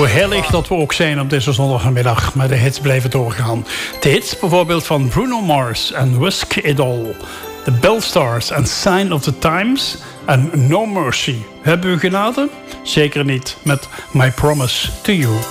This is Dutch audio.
Hoe heerlijk dat we ook zijn op deze zondagmiddag. Maar de hits blijven doorgaan. De hits bijvoorbeeld van Bruno Mars en Whisk It All. The Bellstars en Sign of the Times. En No Mercy. Hebben we genade? Zeker niet met My Promise to You.